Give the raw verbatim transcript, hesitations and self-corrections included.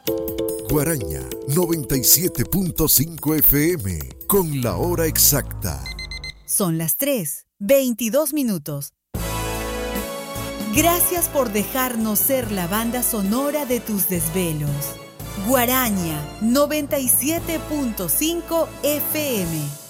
Guaraña noventa y siete punto cinco F M con la hora exacta. Son las tres, veintidós minutos. Gracias por dejarnos ser la banda sonora de tus desvelos. Guaraña noventa y siete punto cinco F M.